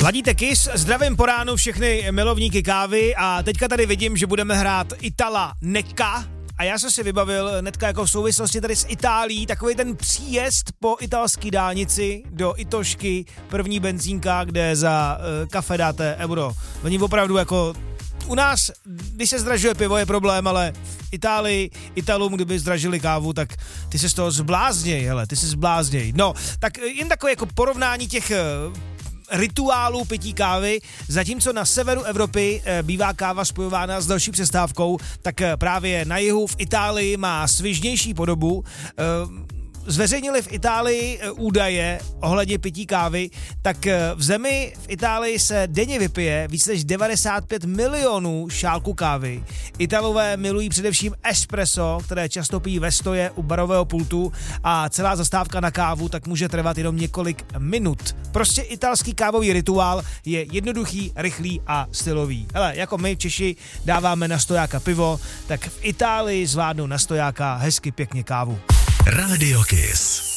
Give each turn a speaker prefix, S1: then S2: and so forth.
S1: Ladíte Kiss, zdravím po ránu všechny milovníky kávy a teďka tady vidím, že budeme hrát Itala Necca. A já jsem si vybavil hnedka jako v souvislosti tady s Itálií takový ten příjezd po italské dálnici do Itošky, první benzínka, kde za kafe dáte euro. Oni opravdu jako u nás, když se zdražuje pivo, je problém, ale v Itálii, Italům, kdyby zdražili kávu, tak ty se z toho zblázněj, hele, ty se zblázněj. No, tak jen takové jako porovnání těch rituálů pití kávy, zatímco na severu Evropy bývá káva spojována s další přestávkou, tak právě na jihu v Itálii má svižnější podobu. Zveřejnili v Itálii údaje ohledně pití kávy, tak v zemi v Itálii se denně vypije víc než 95 milionů šálků kávy. Italové milují především espresso, které často pijí ve stoje u barového pultu a celá zastávka na kávu tak může trvat jenom několik minut. Prostě italský kávový rituál je jednoduchý, rychlý a stylový. Hele, jako my Češi dáváme na stojáka pivo, tak v Itálii zvládnou na stojáka hezky pěkně kávu.
S2: Radio Kiss.